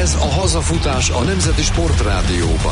Ez a hazafutás a Nemzeti Sportrádióban.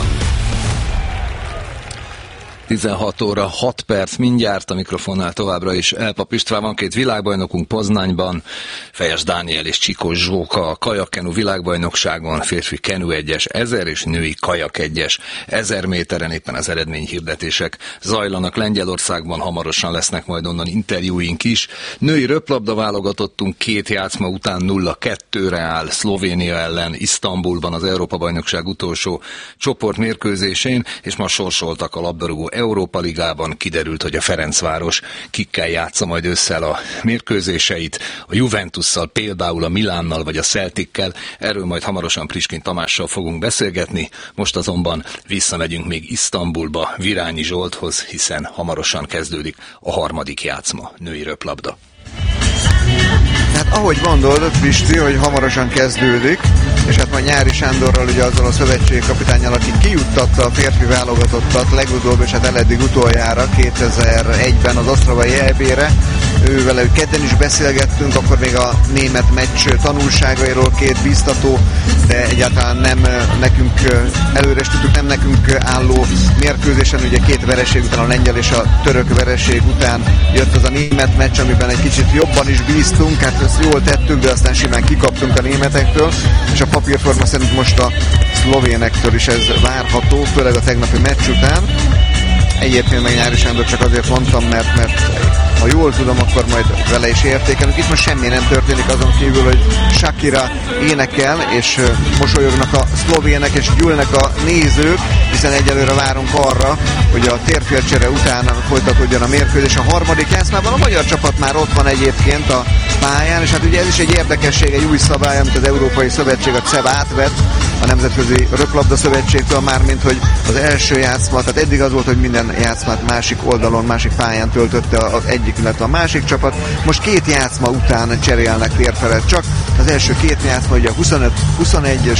16 óra 6 perc mindjárt, a mikrofonnál továbbra is Elpap István, van két világbajnokunk Poznányban, Fejes Dániel és Csikós Zsóka a kajakkenu világbajnokságon, férfi kenu 1-es 1000 és női kajak 1-es 1000 méteren éppen az eredményhirdetések zajlanak Lengyelországban, hamarosan lesznek majd onnan interjúink is. Női röplabda válogatottunk 2 játszma után 0-2-re áll Szlovénia ellen Isztambulban az Európa-bajnokság utolsó csoportmérkőzésén, és ma sorsoltak a labdarúgó Európa Ligában, kiderült, hogy a Ferencváros kikkel játsza majd össze a mérkőzéseit, a Juventusszal, például a Milánnal vagy a Celtickel, erről majd hamarosan Priskin Tamással fogunk beszélgetni, most azonban visszamegyünk még Isztambulba Virányi Zsolthoz, hiszen hamarosan kezdődik a harmadik játszma, női röplabda. Hát ahogy gondolod, Pisti, hogy hamarosan kezdődik, és hát majd Nyári Sándorral, ugye azzal a szövetségkapitánnyal, aki kijuttatta a férfi válogatottat legutóbb, és hát eleddig utoljára 2001-ben az osztravai EB-re. Ővele kedden is beszélgettünk, akkor még a német meccs tanulságairól, 2 biztató, de egyáltalán nem nekünk, előre is tudtuk, nem nekünk álló mérkőzésen, ugye 2 vereség után, a lengyel és a török vereség után jött az a német meccs, amiben egy kicsit jobban is bíztunk, hát ezt jól tettük, de aztán simán kikaptunk a németektől, és a papírforma szerint most a szlovénektől is ez várható, főleg a tegnapi meccs után. Egyébként meg Nyári Sándor csak azért mondtam, mert ha jól tudom, akkor majd vele is értékelünk. Itt most semmi nem történik azon kívül, hogy Shakira énekel, és mosolyognak a szlovének, és gyűlnek a nézők, hiszen egyelőre várunk arra, hogy a térfélcsere után folytatódjon a mérkőzés. A harmadik játszmában a magyar csapat már ott van egyébként a pályán, és hát ugye ez is egy érdekesség, egy új szabály, amit az Európai Szövetség, a CEV átvett a Nemzetközi Röplabda Szövetségtől, mármint hogy az első játszma, tehát eddig az volt, hogy minden játszmát másik oldalon, másik pályán töltötte az egyik, illetve a másik csapat. Most 2 játszma után cserélnek térfelet csak. Az első 2 játszma ugye a 25-21 és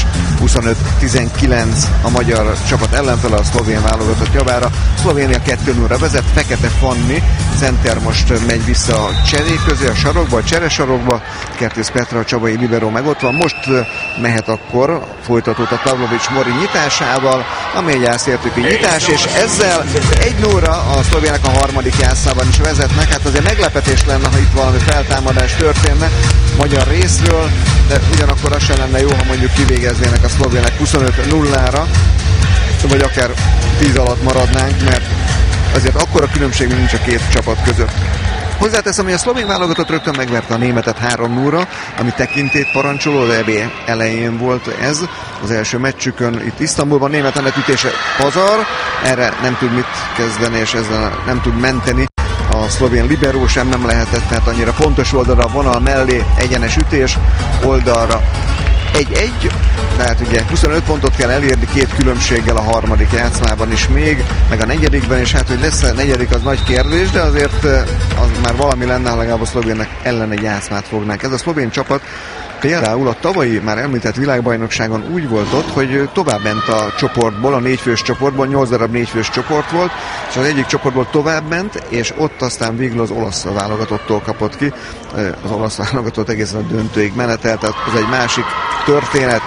25-19 a magyar csapat ellenfele a szlovén válogatott javára. Szlovénia 2-0-ra vezet, Fekete Fanni center most megy vissza a cserék közé, a sarokba, a cseresarokba, Kertész Petra, a csabai libero meg ott van. Most mehet akkor, folytatódott Pavlovics Mori nyitásával, ami egy ászértőki nyitás, és ezzel 1-0-ra a szlovének a harmadik játszában is vezetnek. Hát azért meglepetés lenne, ha itt valami feltámadás történne magyar részről, de ugyanakkor az sem lenne jó, ha mondjuk kivégeznének a szlovének 25-0-ra, vagy akár 10 alatt maradnánk, mert azért akkora különbség nincs a 2 csapat között. Hozzáteszem, hogy a szlovén válogatott rögtön megverte a németet 3-0-ra, ami tekintélyt parancsoló, az EB elején volt ez. Az első meccsükön itt Isztambulban német ütése pazar, erre nem tud mit kezdeni, és ezzel nem tud menteni. A szlovén liberó sem nem lehetett, tehát annyira pontos oldalra a vonal mellé, egyenes ütés, oldalra 1-1, tehát ugye 25 pontot kell elérni 2 különbséggel a harmadik játszmában is még, meg a negyedikben is, hát hogy lesz a negyedik az nagy kérdés, de azért az már valami lenne, legalább a szlovénnek ellen egy játszmát fognánk. Ez a szlovén csapat például a tavalyi már említett világbajnokságon úgy volt ott, hogy továbbment a csoportból, a 4 fős csoportból, 8 darab 4 fős csoport volt, és az egyik csoportból továbbment, és ott aztán végül az olasz válogatottól kapott ki. Az olasz válogatott egészen a döntőig menetelt, tehát ez egy másik történet.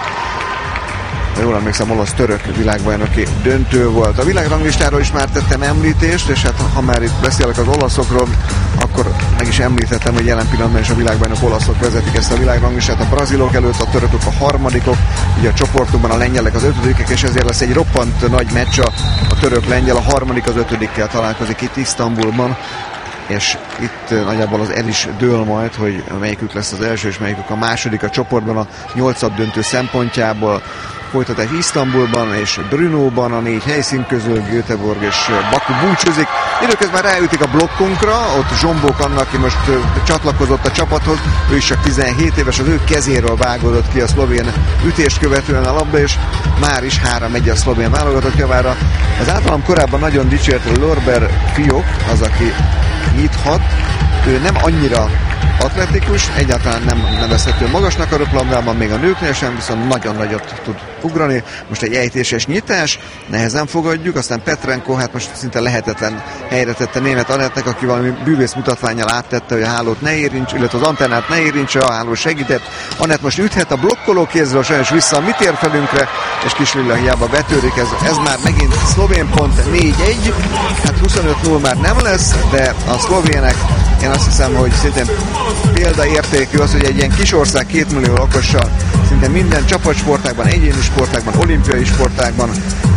Jól emlékszem, olasz-török világbajnoki döntő volt. A világranglistáról is már tettem említést, és hát ha már itt beszélek az olaszokról, akkor meg is említettem, hogy jelen pillanatban is a világbajnok olaszok vezetik ezt a világranglistát, a brazilok előtt, a törökök a harmadikok, ugye a csoportokban a lengyelek az 5-ök, és ezért lesz egy roppant nagy meccs a török-lengyel, a harmadik az 5-kel találkozik itt Isztambulban, és itt nagyjából az el is dől majd, hogy melyikük lesz az első és melyikük a második a csoportban a 8. döntő szempontjából. Folytatás Isztambulban és Brnóban, a 4 helyszín közül Göteborg és Baku búcsúzik. Időközben ráütik a blokkunkra, ott Zsombók annak, aki most csatlakozott a csapathoz, ő is csak 17 éves, az ő kezéről vágódott ki a szlovén ütést követően a labda, és már is 3-1 a szlovén válogatott javára. Az általam korábban nagyon dicsért Lorber Fiók, az, aki nyithat, ő nem annyira atletikus, egyáltalán nem nevezhető magasnak a röplabdában, még a nőknél sem, viszont nagyon nagyot tud ugrani. Most egy ejtéses nyitás, nehezen fogadjuk, aztán Petrenko, hát most szinte lehetetlen helyre tette Németh Anettnek, aki valami bűvész mutatvánnyal áttette, hogy a hálót ne érints, illetve az antennát ne érintse, a háló segített. Anett most üthet a blokkoló kézről, sajnos vissza a mi térfelünkre, és Kislilla hiába betörik, ez már megint szlovén pont 4-1, hát 25-0 már nem lesz, de a szlovének én azt hiszem, hogy szintén példaértékű az, hogy egy ilyen kis ország 2 millió lakossal szinte minden csapatsportágban, egyéni sportágban, olimpiai sportágban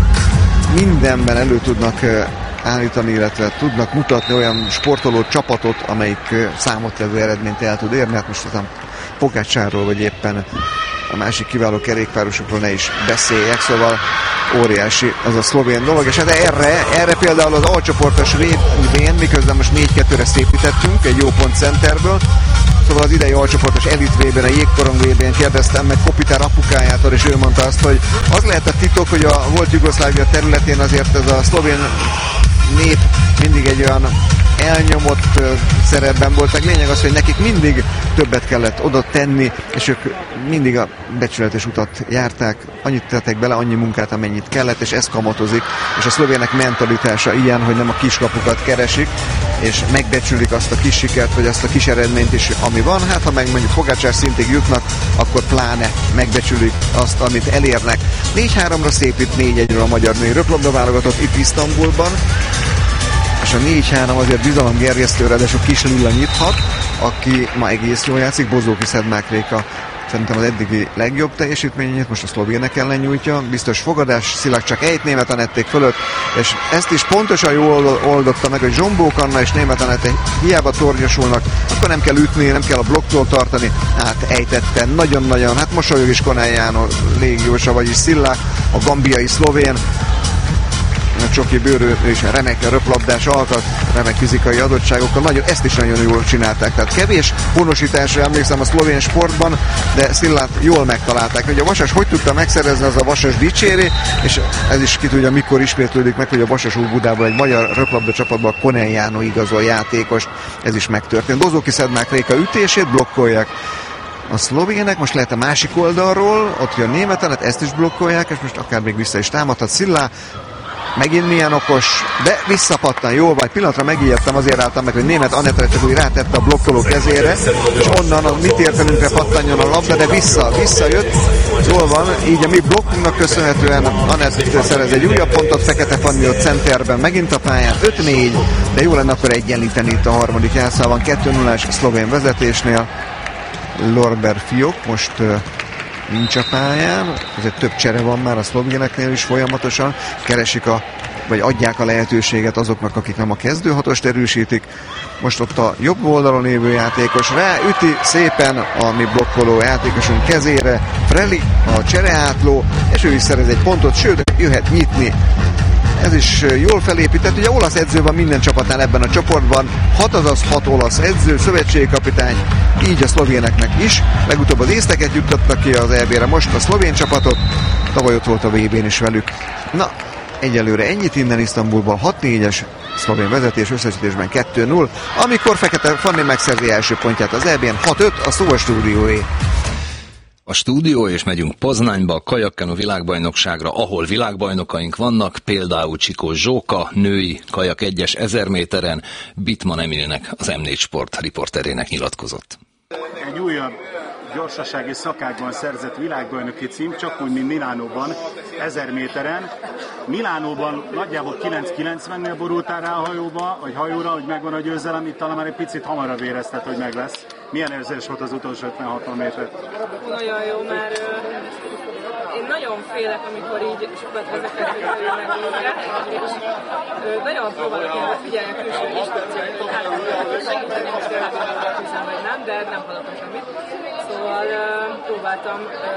mindenben elő tudnak állítani, illetve tudnak mutatni olyan sportoló csapatot, amelyik számottevő eredményt el tud érni. Hát most aztán Pogácsáról, vagy éppen a másik kiváló kerékpárosokról ne is beszéljek, szóval óriási az a szlovén dolog, és hát erre például az alcsoportos VB-n, miközben most 4-2-re szépítettünk egy jó pont centerből, szóval az idei alcsoportos elit VB-n, a jégkorong VB-n kérdeztem meg Kopitár apukájától, és ő mondta azt, hogy az lehet a titok, hogy a volt Jugoszlávia területén azért ez a szlovén nép mindig egy olyan elnyomott szerepben voltak. Lényeg az, hogy nekik mindig többet kellett oda tenni, és ők mindig a becsületes utat járták, annyit tettek bele, annyi munkát, amennyit kellett, és ez kamatozik, és a szlovének mentalitása ilyen, hogy nem a kiskapukat keresik, és megbecsülik azt a kis sikert, vagy azt a kis eredményt is, ami van. Hát ha meg mondjuk Pogácsár szintig jutnak, akkor pláne megbecsülik azt, amit elérnek. 4-3-ra szépít 4-1-ről a magyar női röplabda válogatott itt Isztambulban, és a 4-3 azért bizalomgerjesztő, ráadásul Kislilla nyithat, aki ma egész jól játszik, Bozóki Szedmák Réka szerintem az eddigi legjobb teljesítményét most a szlovének ellen nyújtja, biztos fogadás, Szilák csak ejt Németh Anették fölött, és ezt is pontosan jól oldotta meg, hogy Zsombók Anna és Németh Anett hiába tornyosulnak, akkor nem kell ütni, nem kell a blokktól tartani, hát ejtette nagyon-nagyon, hát mosolyog is Konájánó légiósa, vagyis Szilák, a gambiai szlovén, a csoki bőrő és remek röplabdás alkat, remek fizikai adottságokkal, nagyon, ezt is nagyon jól csinálták. Tehát kevés honosításra emlékszem a szlovén sportban, de Szillát jól megtalálták. Ugye a Vasas hogy tudta megszerezni, az a Vasas dicséri, és ez is ki tudja, mikor ismétlődik meg, hogy a Vasas Óbudából egy magyar röplabda csapatban Koneljánó igazol játékost, ez is megtörtént. Bozóki Szedmák Réka ütését blokkolják a szlovének, most lehet a másik oldalról, ott jön Németh Anett, ezt is blokkolják, és most akár még vissza is támadhat Szillá. Megint milyen okos, de visszapattan, jó vagy, pillanatra megijedtem, azért álltam meg, hogy Németh Anettre csak úgy rátette a blokkoló kezére, és onnan a mi térfelünkre pattanjon a labda, de visszajött, jól van, így a mi blokkunknak köszönhetően Anett szerez egy újabb pontot, Fekete Fanni ott centerben megint a pályán, 5-4, de jó lenne akkor egyenlíteni itt a harmadik játszában, 2-0-ás szlovén vezetésnél. Lorber Fiók most nincs a pályán, ezért több csere van már a szlovéneknél is folyamatosan, keresik vagy adják a lehetőséget azoknak, akik nem a kezdőhatost erősítik. Most ott a jobb oldalon lévő játékos ráüti szépen a mi blokkoló játékosunk kezére, Freli, a csereátló, és ő is szerez egy pontot, sőt, jöhet nyitni. Ez is jól felépített, ugye olasz edző van minden csapatnál ebben a csoportban, 6 azaz 6 olasz edző, szövetségi kapitány, így a szlovéneknek is. Legutóbb az észteket juttattak ki az EB-re, most a szlovén csapatot, tavaly ott volt a VB-n is velük. Na, egyelőre ennyit innen Isztambulban, 6-4-es szlovén vezetés, összesítésben 2-0, amikor Fekete Fanni megszerzi első pontját az EB-n, 6-5, a szó a stúdióé. A stúdió, és megyünk Poznányba, a kajakkenu világbajnokságra, ahol világbajnokaink vannak, például Csikós Zsóka, női kajak 1-es 1000 méteren, Bittmann Emilnek, az M4 Sport riporterének nyilatkozott. Egy újabb gyorsasági szakákban szerzett világbajnoki cím, csak úgy, mint Milánóban, 1000 méteren. Milánóban nagyjából 9:90-nél borultál rá a hajóra, hogy megvan a győzelem, itt talán már egy picit hamarabb érezted, hogy meg lesz. Milyen érzés volt az utolsó 50-60 méter? Nagyon jó, mert én nagyon félek, amikor így sokat vezetek, hogy jönnek dolgok, és nagyon próbálok figyelni a külső instrukciókat, hogy segíteni, most hiszem, hogy nem, de nem hallottam semmit. Szóval próbáltam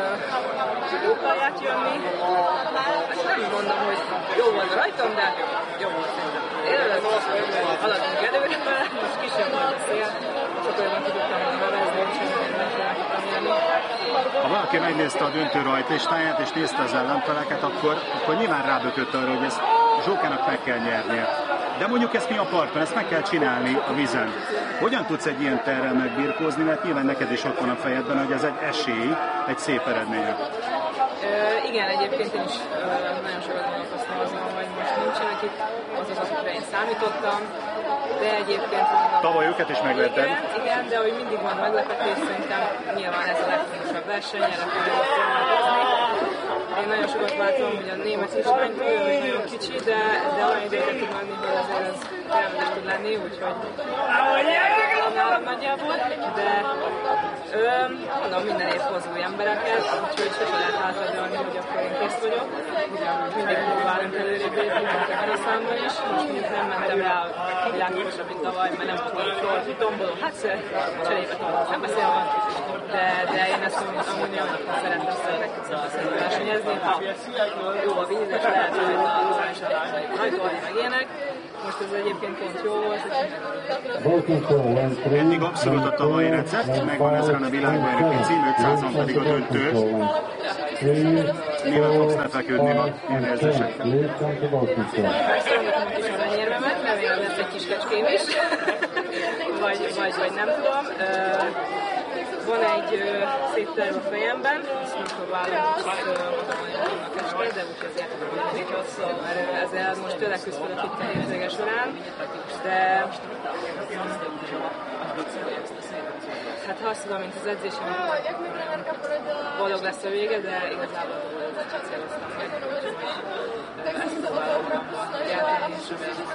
jókkal átjönni. Nem mondom, hogy jó volt rajtam, de jó volt szerintem. Élőleg haladunk előre vele, most kisebb volt a szél, csak olyan tudottam nevezni, és nem tudtam élni. Ha valaki megnézte a döntő rajtlistáját, és nézte az ellenfeleket, akkor nyilván rábökött arra, hogy ezt Zsókának meg kell nyernie. De mondjuk ezt mi a parton, ezt meg kell csinálni a vízen. Hogyan tudsz egy ilyen terrel megbirkózni, mert nyilván neked is ott van a fejedben, hogy ez egy esély, egy szép eredménye. Igen, egyébként én is nagyon sokat gondolkoztam azon, hogy most nincsenek itt azok, akikre én számítottam, de egyébként... Tavaly őket is megvetted. Igen, de hogy mindig van meglepetés, szerintem nyilván ez a legfontosabb verseny, erre fogjuk korlátozni. Én nagyon sokat látom, hogy a német kislánytól, hogy nagyon kicsi, de olyan időket tud menni, hogy azért az elvetés tud lenni, úgyhogy nagyjából, de mondom, minden év hoz új embereket, úgyhogy sose lehet hátradőlni, hogy akkor én kész vagyok. Ugyanúgy mindig próbálunk előrébb lépni, mint ebben a számban is. Most mondjuk nem mentem rá a világkosabb, mint tavaly, mert nem tudtam tomboló. Hát cserébe tomboló, nem beszélve, de én ezt amúgy szeretem versenyezni. Ha jó a víz, és lehet, hogy rajtolni meg ilyenek. Most ez egyébként pont jó volt. Eddig abszolút a tavalyi recept, megvan ezen a világbajnoki cím, 500-on pedig a döntő. Mivel fogsz lefeküdni ma ilyen érzések? Szorongok is a nyervemet, remélem lesz egy kis kecském is. vagy nem tudom. Van egy szép terv a fejemben, ezt megpróbálom kicsit este, de úgy azért még rossz, mert ezzel most tőle küzdök itt a hétvége során, de hát ha azt tudom, mint az edzésem, boldog lesz a vége, de igazából céloztam meg, hogy ezt próbálom játszani, és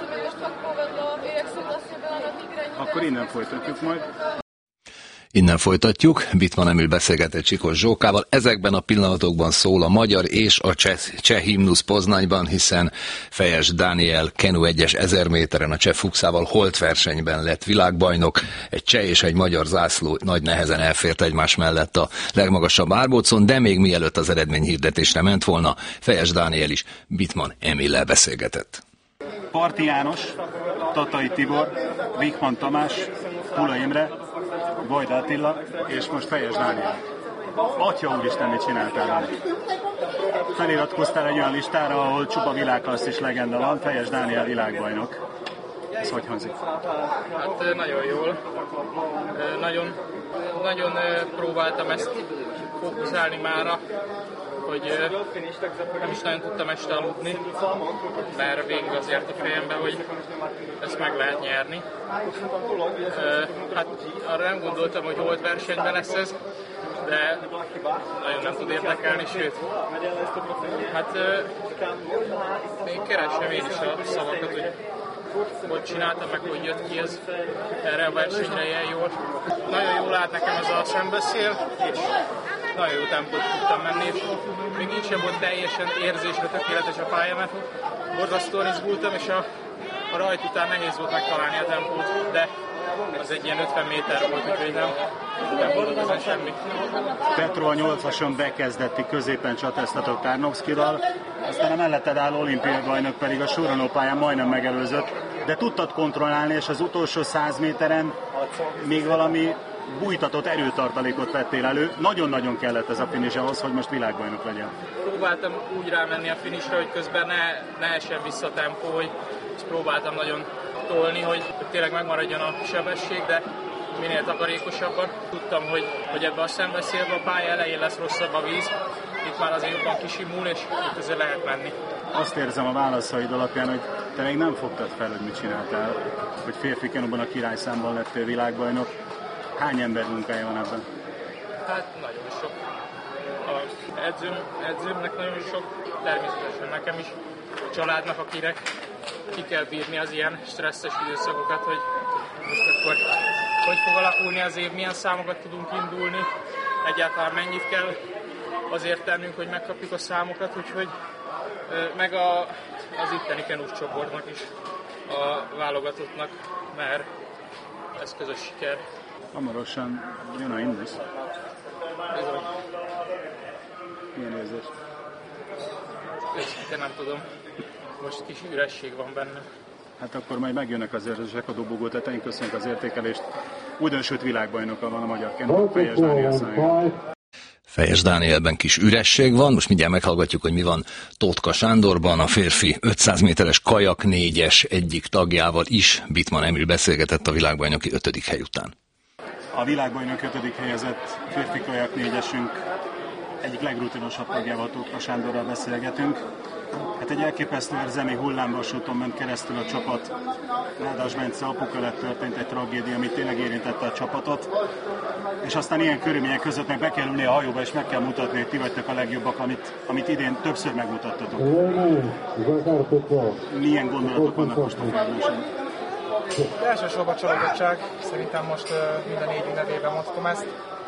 akkor innen folytatjuk majd. Innen folytatjuk. Bittmann Emil beszélgetett Csikós Zsókával. Ezekben a pillanatokban szól a magyar és a cseh himnusz Poznanyban, hiszen Fejes Dániel Kenu 1-es 1000 méteren a cseh fuxával holtversenyben lett világbajnok. Egy cseh és egy magyar zászló nagy nehezen elfért egymás mellett a legmagasabb árbócon, de még mielőtt az eredményhirdetésre ment volna, Fejes Dániel is Bittmann Emillel beszélgetett. Parti János, Tatai Tibor, Wichmann Tamás, Pula Imre, Vajda Attila, és most Fejes Dániel. Atya úristen, mit csináltál vele? Feliratkoztál egy olyan listára, ahol csupa világklasszis legenda van, Fejes Dániel világbajnok. Ez hogy hangzik? Hát nagyon jól. Nagyon próbáltam ezt fókuszálni mára, hogy nem is nagyon tudtam este aludni, mert végig az járt a fejembe, hogy ezt meg lehet nyerni. Hát arra nem gondoltam, hogy holt versenyben lesz ez, de nagyon nem tud érdekelni, sőt, hát én keresem én is a szavakat, hogy csináltam meg, hogy jött ki ez erre a versenyre ilyen jól. Nagyon jól állt nekem ez a szembeszél, és nagyon jó tempót tudtam menni, és még így sem volt teljesen érzésre tökéletes a pálya, mert borzasztóan izgultam, és a rajt után nehéz volt megtalálni a tempót, de az egy ilyen 50 méter volt, úgyhogy nem volt ezen semmi. Petro a 8-ason bekezdett, középen csatáztatok Tarnowskival, aztán a melletted álló olimpiai bajnok pedig a sorolópályán majdnem megelőzött, de tudtad kontrollálni, és az utolsó 100 méteren még valami bújtatott erőtartalékot vettél elő. Nagyon-nagyon kellett ez a finish ahhoz, hogy most világbajnok legyen. Próbáltam úgy rámenni a finishre, hogy közben ne essen vissza a tempó, és próbáltam nagyon tolni, hogy tényleg megmaradjon a sebesség, de minél takarékosabban. Tudtam, hogy ebbe a szembeszélbe a pálya elején lesz rosszabb a víz, itt már azért jobban kisimul, és itt azért lehet menni. Azt érzem a válaszaid alapján, hogy te még nem fogtad fel, hogy mit csináltál, hogy férfi kenóban a királyszámban lettél világbajnok. Hány ember munkája van ebben? Hát nagyon sok. Az edzőmnek nagyon sok, természetesen nekem is, a családnak, akinek ki kell bírni az ilyen stresszes időszakokat, hogy most akkor hogy fog alakulni az év, milyen számokat tudunk indulni, egyáltalán mennyit kell azért tennünk, hogy megkapjuk a számokat, úgyhogy meg az itteni kenus csoportnak is, a válogatottnak, mert ez közös siker. Hamarosan jön a Indus. Bizony. Milyen érzés? Őszintén nem tudom. Most kis üresség van benne. Hát akkor majd megjönnek az érzések a dobogó tetején. Köszönjük az értékelést. Újdonsült világbajnoka van a magyar kenó, Fejes Dániel. Fejes Dánielben kis üresség van, most mindjárt meghallgatjuk, hogy mi van Tótka Sándorban, a férfi 500 méteres kajak 4-es egyik tagjával is Bittmann Emil beszélgetett a világbajnoki 5. hely után. A világbajnok 5. helyezett férfi kajak 4-esünk egyik legrutinosabb tagjával, Tótka Sándorral beszélgetünk. Hát egy elképesztő erzemi hullámvasúton ment keresztül a csapat. Nádas Bence apuka lett, történt egy tragédia, ami tényleg érintette a csapatot. És aztán ilyen körülmények között meg be kell ülni a hajóba, és meg kell mutatni, hogy ti vagytok a legjobbak, amit idén többször megmutattatok. Milyen gondolatok vannak most a fejlődésen? Elsősorban csalódottság. Szerintem most minden négyünk nevében mondhatom ezt.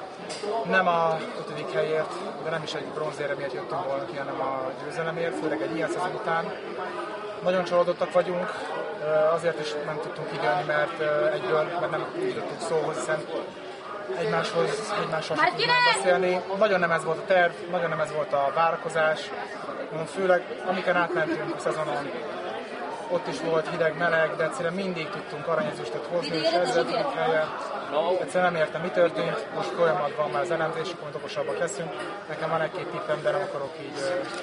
Nem a 5. helyért, de nem is egy bronzéremért jöttünk volna ki, hanem a győzelemért, főleg egy ilyen szezon után. Nagyon csalódottak vagyunk, azért is nem tudtunk kijönni, mert nem jutottunk szóhoz, hiszen egymással tudtunk beszélni. Nagyon nem ez volt a terv, nagyon nem ez volt a várakozás. Főleg amiken átmentünk a szezonon, ott is volt hideg, meleg, de egyszerűen mindig tudtunk aranyezüstöt hozni, és ezzel 5. helyen. Egyszerűen nem értem, mi történt, most folyamatban már az elemzés, akkor okosabbak leszünk. Nekem van egy-két tippem, de nem akarok így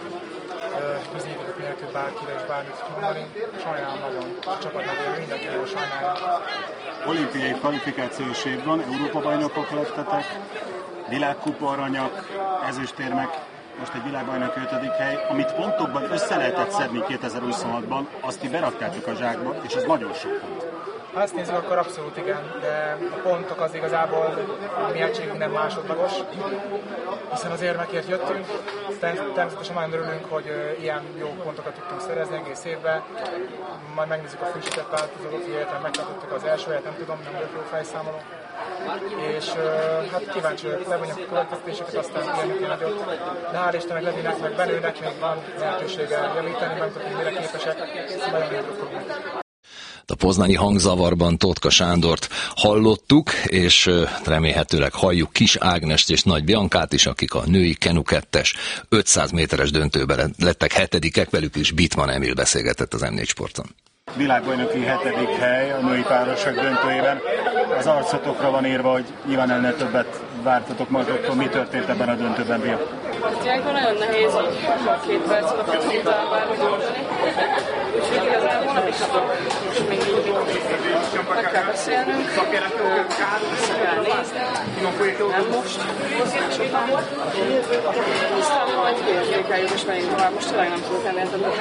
bizonyítékok nélkül bárkire és bármit mondani. Sajnálom nagyon, a csapat nevében mindenki jól sajnálja. Olimpiai kvalifikációs év van, Európa-bajnokok lettetek, világkupa aranyak, ezüstérmek, most egy világbajnoki 5. hely, amit pontokban össze lehetett szedni 2026-ban, azt ti beraktátok a zsákba, és az nagyon sok pont. Ha ezt nézzük, akkor abszolút igen, de a pontok az igazából a mi egységünk nem másodlagos, hiszen az érmekért jöttünk. Természetesen nagyon örülünk, hogy ilyen jó pontokat tudtunk szerezni egész évben. Majd megnézzük a frissített változatot, illetve megtartottuk az első helyet, nem tudom, nem vagyok jó fejszámoló. És hát kíváncsi vagyok, levonjuk a következtetéseket, aztán ilyenük nagyot. De hál' Istennek, Levinek, meg Benőnek még van lehetősége javítani, nem tudom, hogy mire képesek, szóval nagyon örülök. A poznani hangzavarban Tótka Sándort hallottuk, és remélhetőleg halljuk Kis Ágnest és Nagy Biancát is, akik a női Kenu 2-es 500 méteres döntőben lettek 7-ek, velük is Bittmann Emil beszélgetett az M4 Sporton. Világbajnoki 7. hely a női párosok döntőjében. Az arcotokra van írva, hogy nyilván ennél többet vártatok magadoktól. Mi történt ebben a döntőben, Bia? Ilyenkor nagyon nehéz, hogy 2 perc alatt tudtam bármit mondani. Úgyhogy igazából nem is tudok most még így meg kell beszélnünk, vissza kell nézni, nem most, sokan. Aztán majd kiértékeljük, és megyünk tovább. Most tényleg nem tudok ennél többet.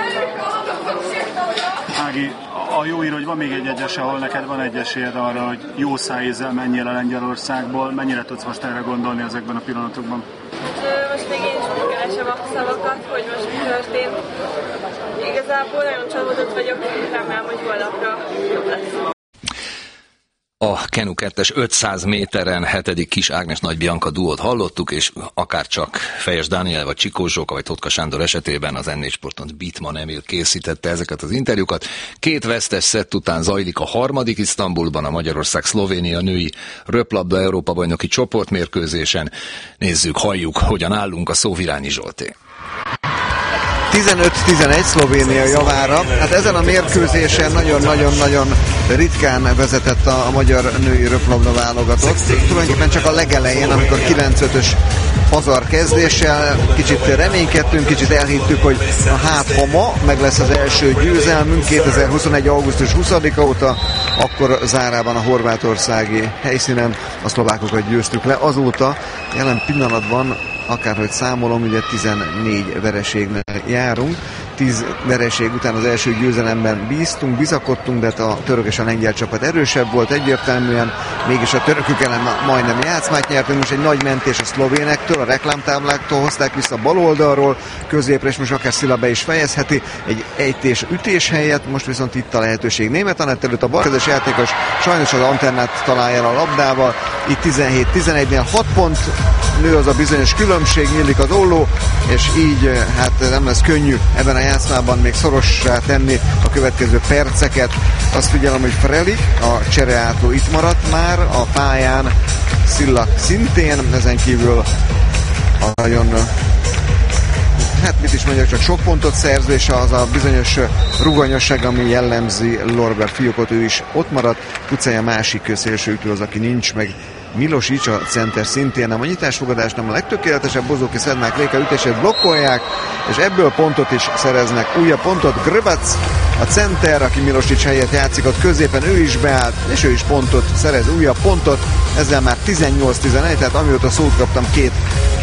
Ági, a jó ír, hogy van még egy egyes, ahol neked van egy esélyed arra, hogy jó szájízzel menjél a Lengyelországból. Mennyire tudsz most erre gondolni ezekben a pillanatokban? Most még én is keresem a szavakat, hogy most mi történt. Igazából nagyon csalódott vagyok, remélem, hogy holnapra jobb lesz. A Kenu 2-es 500 méteren 7. Kis Ágnes Nagy Bianca duót hallottuk, és akár csak Fejes Dániel, vagy Csikós Zsóka, vagy Tótka Sándor esetében az M4 Sporton Bittmann Emil készítette ezeket az interjúkat. 2 vesztes szett után zajlik a 3. Isztambulban a Magyarország-Szlovénia női röplabda Európa-bajnoki csoportmérkőzésen. Nézzük, halljuk, hogyan állunk a Szóvirányi Zsolté. 15-11 Szlovénia javára. Hát ezen a mérkőzésen nagyon-nagyon ritkán vezetett a magyar női röplabda válogatott. Tulajdonképpen csak a legelején, amikor 9-5-ös pazar kezdéssel kicsit reménykedtünk, kicsit elhittük, hogy ha ma meg lesz az első győzelmünk 2021. augusztus 20-a óta, akkor zárában a horvátországi helyszínen a szlovákokat győztük le. Azóta jelen pillanatban, akárhogy számolom, ugye 14 vereségnel járunk. 10 vereség után az első győzelemben bizakodtunk, de a török és a lengyel csapat erősebb volt egyértelműen, mégis a törökök ellen majdnem játszmát nyertünk. Most egy nagy mentés a szlovénektől, a reklámtábláktól hozták vissza bal oldalról, középre, és most akár Szila be is fejezheti egy ejtés-ütés helyett, most viszont itt a lehetőség. Németh Anett előtt a balkezes játékos sajnos az antennát találja el a labdával, itt 17-11-nél 6 pont, nő az a bizonyos különbség, nyílik az olló, és így hát nem lesz könnyű ebben a játszmában még szorossá tenni a következő perceket. Azt figyelem, hogy Freli, a csereátló itt maradt már a pályán, Szilla szintén, ezen kívül a nagyon, hát mit is mondjak, csak sok pontot szerző, és az a bizonyos ruganyosság, ami jellemzi Lorbert Fiókot, ő is ott maradt. Pucája másik szélsőütő az, aki nincs meg Milosic, a center szintén nem a nyitásfogadás, nem a legtökéletesebb, Bozóki Szedmák Réka ütését blokkolják, és ebből pontot is szereznek. Újabb pontot Grbac, a center, aki Milosic helyett játszik ott középen, ő is beállt, és ő is pontot szerez, újabb pontot, ezzel már 18-11, tehát amióta szót kaptam, 2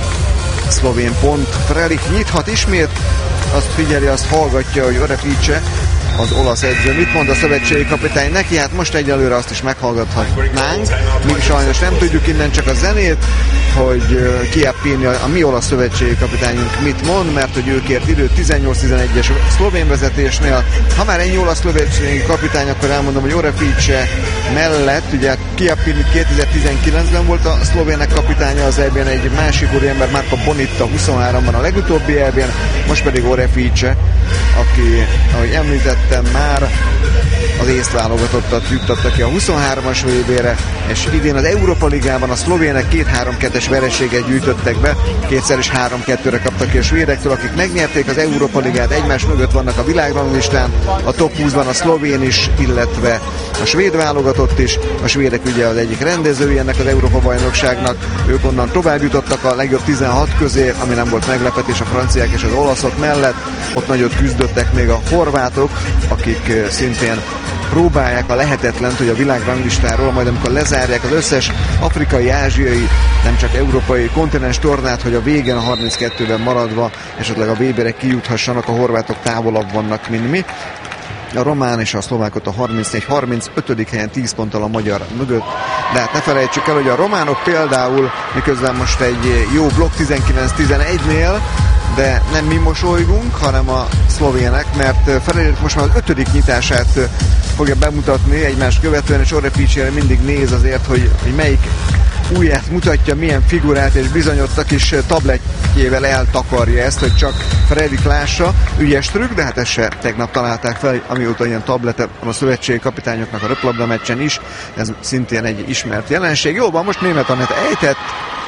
szlovén pont. Frelik nyithat ismét, azt figyeli, azt hallgatja, hogy Orefice, az olasz edző mit mond a szövetségi kapitány neki, hát most egyelőre azt is meghallgathatnánk. Mi sajnos nem tudjuk innen csak a zenét, hogy Chiappini, a mi olasz szövetségi kapitányunk mit mond, mert hogy ő kért időt 18-11-es szlovén vezetésnél. Ha már ennyi olasz szövetségi kapitány, akkor elmondom, hogy Orefice mellett, ugye Chiappini 2019-ben volt a szlovének kapitánya az EB-n, egy másik úriember, Marco Bonitta 23-ban a legutóbbi EB-n, most pedig Orefice, aki, ahogy említettem már, az észt válogatottat juttatta ki a 23-as VB-re, és idén az Európa Ligában a szlovének 2-3-2-es vereséget gyűjtöttek be, kétszer is 3-2-re kaptak ki a svédektől, akik megnyerték az Európa Ligát, egymás mögött vannak a világranglistán, a top 20-ban a szlovén is, illetve a svéd válogatott is, a svédek ugye az egyik rendezői ennek az Európa-bajnokságnak, ők onnan tovább jutottak a legjobb 16 közé, ami nem volt meglepetés a franciák és az olaszok mellett, ott nagyot küzdöttek még a horvátok, akik szintén próbálják a lehetetlent, hogy a világranglistáról, majd amikor lezárják az összes afrikai, ázsiai, nem csak európai kontinens tornát, hogy a végén a 32-ben maradva esetleg a VB-re kijuthassanak, a horvátok távolabb vannak, mint mi. A román és a szlovákot a 34-35. helyen 10 ponttal a magyar mögött. De hát ne felejtsük el, hogy a románok például, miközben most egy jó blokk 19-11-nél, de nem mi mosolygunk, hanem a szlovének, mert Ferreira most már az 5. nyitását fogja bemutatni egymást követően, és Orefice mindig néz azért, hogy melyik ujját mutatja, milyen figurát, és bizony ott a kis tabletjével eltakarja ezt, hogy csak Fredik lássa. Ügyes trükk, de hát ezt se tegnap találták fel, amióta ilyen tablete van a szövetségi kapitányoknak a röplabda meccsen is. Ez szintén egy ismert jelenség. Jó, van, most Németh Anett ejtett,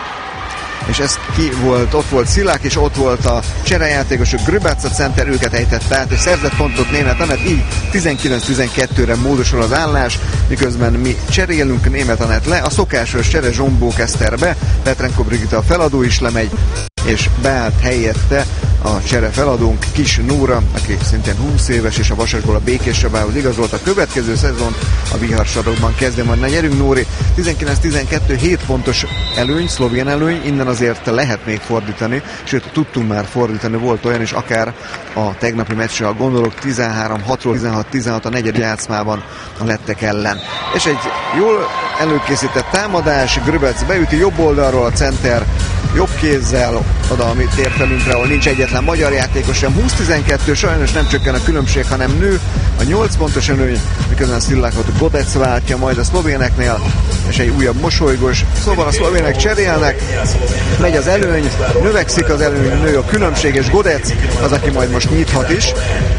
és ez ki volt, ott volt Szilák, és ott volt a cserejátékosok, Grbac, a center, őket ejtett át, és szerzett pontot Németh Anett, így 19-12-re módosul az állás, miközben mi cserélünk, Németh Anett le, a szokásos csere Zsombó Keszter be, Petrenko Brigitta a feladó is lemegy, és beállt helyette a csere feladónk Kis Nóra, aki szintén 20 éves, és a Vasasból a Békéscsabához igazolt. A következő szezon a Viharsarokban kezdve, majd ne nyerünk, Nóri. 19-12, 7 pontos előny, szlovén előny, innen azért lehet még fordítani, sőt tudtunk már fordítani, volt olyan is, akár a tegnapi meccsre, a gondolok 13-6-ról 16-16 a negyed játszmában a lettek ellen. És egy jól előkészített támadás, Grbac beüti jobb oldalról, a center jobb kézzel oda a térfelünkre, ahol nincs egyetlen magyar játékos sem. 20-12, sajnos nem csökken a különbség, hanem nő a 8 pontos előny, miközben Szilákot Godec váltja majd a szlovéneknél, és egy újabb mosolygós. Szóval a szlovének cserélnek, megy az előny, növekszik az előny, nő a különbség, és Godec az, aki majd most nyithat is.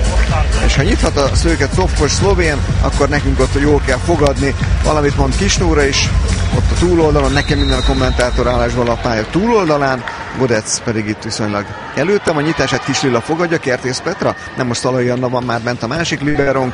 És ha nyithat a szőket szofkos szlovén, akkor nekünk ott jól kell fogadni. Valamit mond Kis Nóra is, ott a túloldalon, nekem minden a kommentátor állásban a pálya túloldalán, Godec pedig itt viszonylag előttem. A nyitását Kis Lilla fogadja, Kertész Petra, nem most Szalai Anna van már bent a másik liberónk.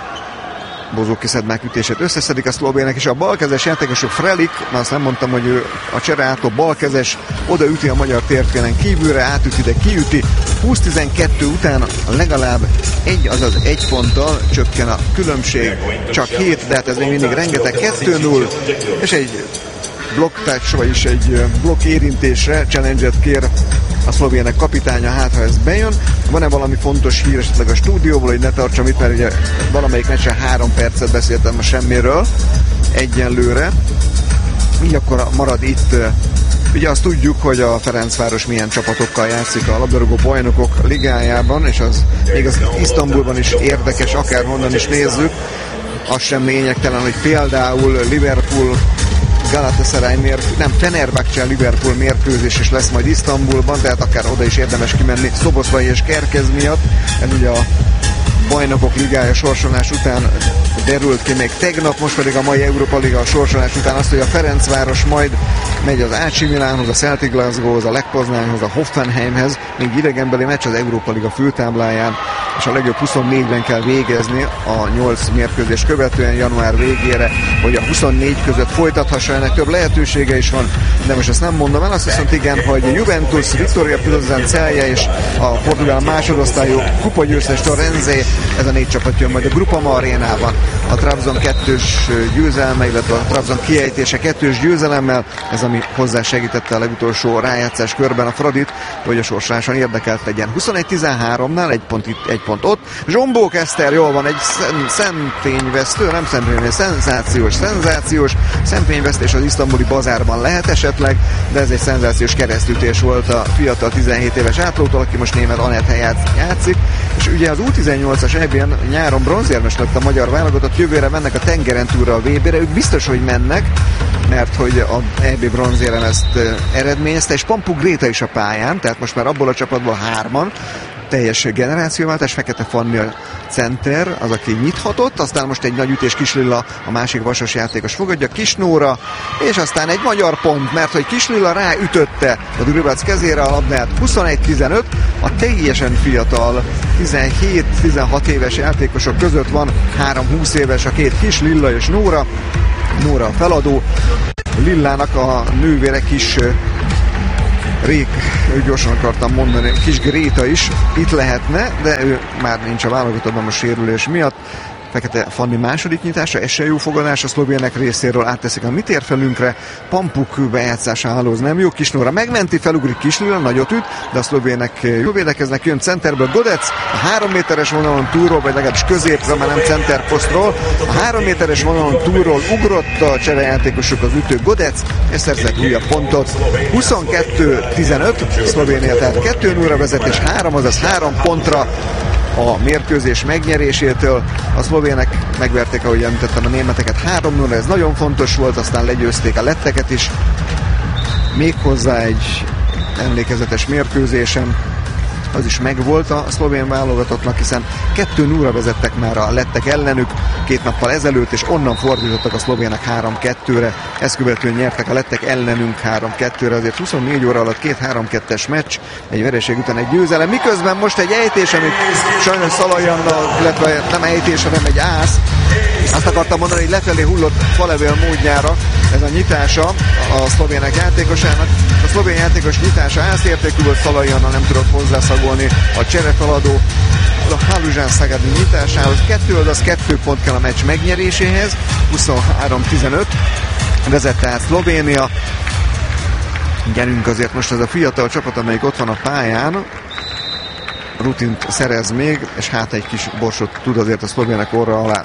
Bozóki Szedmák ütését összeszedik a szlovének, és a balkezes játékosok Frelik, na azt nem mondtam, hogy ő a csereától balkezes, odaüti a magyar térfélen kívülre, átüti, de kiüti. 20-12 után legalább azaz egy ponttal csökken a különbség, csak 7, de hát ez még mindig rengeteg, 2-0, és egy block touch, vagyis egy blokk érintésre challenge-et kér a szlovének kapitánya, hát ha ez bejön. Van-e valami fontos hír esetleg a stúdióból, hogy ne tartsam itt, mert ugye valamelyik meccsen 3 percet beszéltem a semmiről egyenlőre. Így akkor marad itt. Ugye azt tudjuk, hogy a Ferencváros milyen csapatokkal játszik a labdarúgó bajnokok ligájában, és az még az Isztambulban is érdekes, akárhonnan is nézzük. Az sem lényegtelen, hogy például Liverpool Galatasaray Fenerbahce Liverpool mérkőzés is lesz majd Isztambulban, tehát akár oda is érdemes kimenni Szoboszlai és Kerkez miatt. Ez ugye a bajnokok ligája sorsolás után derült ki még tegnap, most pedig a mai Európa Liga sorsolás után azt, hogy a Ferencváros majd megy az AC Milánhoz, a Celtic Glasgowhoz, a Lech Poznányhoz, a Hoffenheimhez, még idegenbeli meccs az Európa Liga főtábláján. és a legjobb 24-ben kell végezni a 8 mérkőzés követően január végére, hogy a 24 között folytathassa, ennek több lehetősége is van, de most ezt nem mondom el, azt viszont igen, hogy Juventus, Victoria Pilsen, Celje és a portugál másodosztályú kupagyőztes Renze, ez a 4 csapat jön majd a Groupama arénában. A Trabzon 2-s győzelme, illetve a Trabzon kiejtése 2-s győzelemmel, ez ami hozzásegítette a legutolsó rájátszás körben a Fradit, hogy a sorsoláson érdekelt legyen. 21-13-nál, egy pont itt, egy pont ott. Zsombó Keszter, jól van, egy szentényvesztő, nem szentényvesztő, szenzációs szentényvesztés az isztambuli bazárban lehet esetleg, de ez egy szenzációs keresztütés volt a fiatal 17 éves átlótól, aki most német Anett játszik, és ugye az U18-as EB-n nyáron bronzérmes lett a magyar válogatott, jövőre mennek a tengeren túlra a VB-re, ők biztos, hogy mennek, mert hogy a EB bronzérem ezt eredményezte, és Pampu Gréta is a pályán, tehát most már abból a csapatból 3-an, teljes generációváltás, Fekete Fanni a center, az, aki nyithatott, aztán most egy nagy ütés Kislilla, a másik vasas játékos fogadja, Kisnóra, és aztán egy magyar pont, mert hogy Kislilla ráütötte a Duribac kezére a labdát. 21-15, a teljesen fiatal 17-16 éves játékosok között van 3-20 éves, a két Kislilla és Nóra a feladó, Lillának a nővére Kis Rék, gyorsan akartam mondani, Kis Gréta is itt lehetne, de ő már nincs a válogatottban a sérülés miatt. Fekete Fanni második nyitása, ez se jó fogadás a szlovének részéről, átteszik a mi térfelünkre, Pampuk bejátszása hálóz nem jó, Kisnóra megmenti, felugrik Kislilla, nagyot üt, de a szlovének jól védekeznek, jön centerből Godec, a 3 méteres vonalon túlról, vagy legalábbis középre, már nem centerposztról, a 3 méteres vonalon túlról ugrott a cserejátékosuk az ütő Godec, és szerzett újabb pontot. 22-15, Szlovénia tehát 2-0-ra vezet, és 3 pontra a mérkőzés megnyerésétől. A szlovének megverték, ahogy említettem, a németeket 3-0, ez nagyon fontos volt, aztán legyőzték a letteket is. Méghozzá egy emlékezetes mérkőzésen, az is megvolt a szlovén válogatottnak, hiszen 2-0-ra vezettek már a lettek ellenük 2 nappal ezelőtt, és onnan fordítottak a szlovének 3-2-re. Ezt követően nyertek a lettek ellenünk 3-2-re, azért 24 óra alatt 2 3-2-es meccs, egy vereség után egy győzelem, miközben most egy ejtés, amit sajnos Szalajannal, illetve nem ejtés, hanem egy ász. Azt akartam mondani, hogy lefelé hullott falevél módjára ez a nyitása a szlovének játékosának. A szlovén játékos nyitása ászértékű volt, Szalajannal nem tudott hozzászagolni a cserefeladó a Haluzsán Szegedi nyitásához. 2 pont kell a meccs megnyeréséhez, 23-15 vezette át Szlovénia. Gyerünk azért most ez a fiatal csapat, amelyik ott van a pályán, rutint szerez még, és hát egy kis borsot tud azért a szlovének orra alá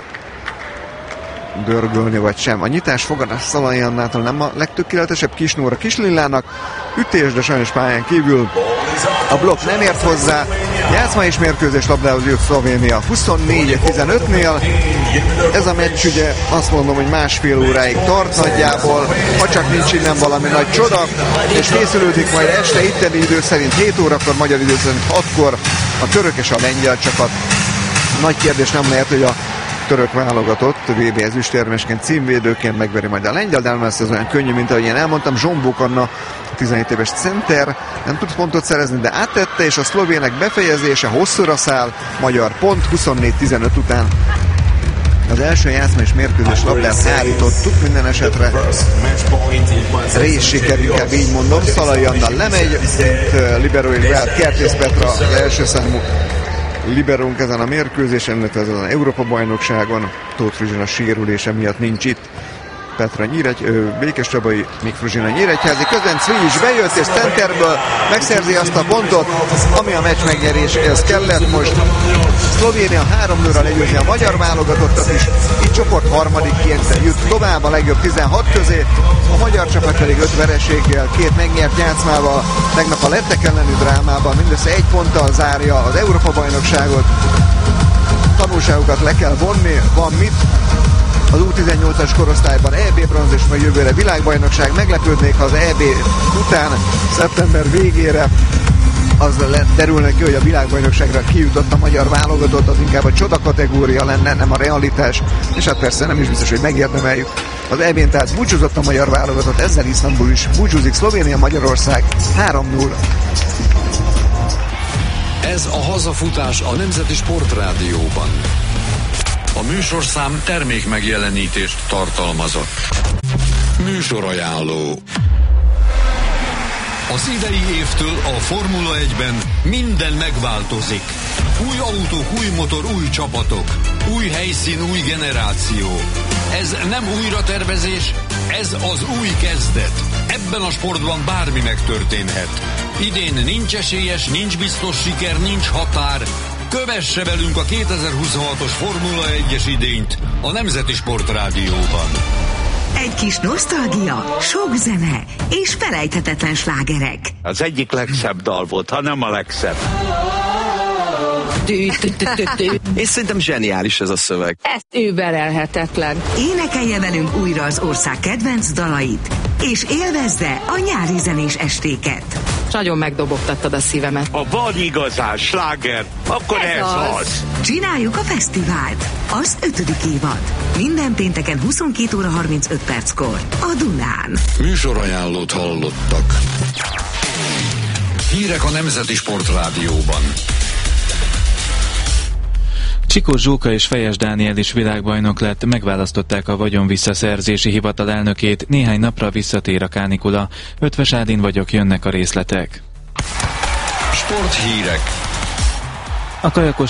dörgölni, vagy sem. A nyitás fogadás Szalajannától nem a legtökéletesebb, Kisnóra Kislillának ütés, de sajnos pályán kívül a blokk nem ért hozzá. Játszma és mérkőzés labdához jött Szlovénia 24-15-nél. Ez a meccs ugye azt mondom, hogy másfél óráig tart nagyjából, ha csak nincs innen valami nagy csoda, és készülődik majd este itteni idő szerint 7 órakor, magyar idő szerint 6-kor a török és a lengyel csapat. Nagy kérdés nem lehet, hogy a török válogatott VB ezüstérmesként, címvédőként megveri majd a lengyel, de nem lesz ez olyan könnyű, mint ahogy én elmondtam. Zsombó Anna, 17 éves center, nem tud pontot szerezni, de áttette, és a szlovének befejezése hosszúra száll, magyar pont 24-15 után. Az első játszma és mérkőzés labdát hárítottuk minden esetre. Rész siker, inkább így mondom. Szalai Anna lemegy, mint libero és beállt Kertész Petra az első számú liberónk ezen a mérkőzésen, illetve ezen az Európa-bajnokságon. Tóth Fruzsina sérülése miatt nincs itt. Petra Békés Csabai, még Fruzsina Nyíregyházi, közben Cvijics bejött, és centerből megszerzi azt a pontot, ami a meccs megnyeréséhez kellett. Most Szlovénia 3-0-ra legyőzi a magyar válogatottat is, így csoport harmadikként jut tovább a legjobb 16 közé, a magyar csapat pedig 5 vereséggel, 2 megnyert játszmával, tegnap a lettek elleni drámában mindössze 1 ponttal zárja az Európa-bajnokságot. Tanulságokat le kell vonni, van mit. Az U18-as korosztályban EB bronz, és majd jövőre világbajnokság. Meglepődnék, ha az EB után szeptember végére az derülne ki, hogy a világbajnokságra kijutott a magyar válogatott, az inkább a csoda kategória lenne, nem a realitás, és hát persze nem is biztos, hogy megérdemeljük. Az EB-n tehát búcsúzott a magyar válogatott, ezzel Isztambul is búcsúzik. Szlovénia, Magyarország 3-0. Ez Ez a Hazafutás a Nemzeti Sportrádióban. A műsorszám termék megjelenítést tartalmazott. Műsorajánló. Az idei évtől a Formula 1-ben minden megváltozik. Új autók, új motor, új csapatok. Új helyszín, új generáció. Ez nem újratervezés, ez az új kezdet. Ebben a sportban bármi megtörténhet. Idén nincs esélyes, nincs biztos siker, nincs határ. Kövesse velünk a 2026-os Formula 1-es idényt a Nemzeti Sportrádióban. Egy kis nosztalgia, sok zene és felejthetetlen slágerek. Az egyik legszebb dal volt, ha nem a legszebb. És szerintem zseniális ez a szöveg. Ez überelhetetlen. Énekelje velünk újra az ország kedvenc dalait, és élvezze a nyári zenés estéket. Nagyon megdobogtattad a szívemet. Ha van igazán sláger, akkor ez az. Csináljuk a fesztivált. Az 5. évad. Minden pénteken 22 óra 35 perckor. A Dunán. Műsorajánlót hallottak. Hírek a Nemzeti Sportrádióban. Csikós Zsóka és Fejes Dániel is világbajnok lett, megválasztották a vagyonvisszaszerzési hivatal elnökét, néhány napra visszatér a kánikula. Ötvös Ádin vagyok, jönnek a részletek. Sporthírek. A kajakos